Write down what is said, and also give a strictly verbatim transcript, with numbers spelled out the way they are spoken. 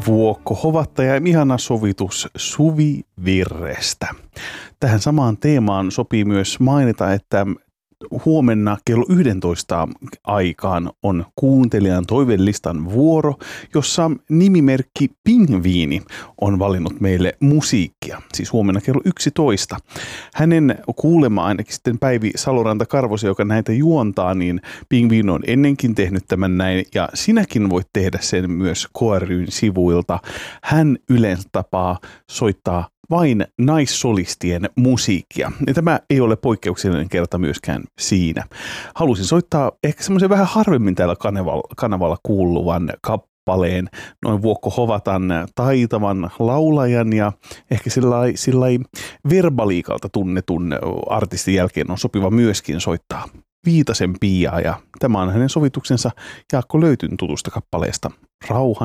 Vuokko Hovatta ja ihana sovitus Suvi Virrestä. Tähän samaan teemaan sopii myös mainita, että huomenna kello yksitoista aikaan on kuuntelijan toivelistan vuoro, jossa nimimerkki Pingviini on valinnut meille musiikkia. Siis huomenna kello yksitoista. Hänen kuulema ainakin sitten Päivi Saloranta-Karvosen, joka näitä juontaa, niin Pingviini on ennenkin tehnyt tämän näin. Ja sinäkin voit tehdä sen myös K ry:n sivuilta. Hän yleensä tapaa soittaa vain naissolistien musiikkia. Ja tämä ei ole poikkeuksellinen kerta myöskään siinä. Halusin soittaa ehkä semmoisen vähän harvemmin täällä kanavalla, kanavalla kuuluvan kappaleen, noin Vuokko Hovatan taitavan laulajan ja ehkä sillai, sillai verbaliikalta tunnetun artistin jälkeen on sopiva myöskin soittaa Viitasen Piaa, ja tämä on hänen sovituksensa Jaakko Löytyn tutusta kappaleesta Rauhan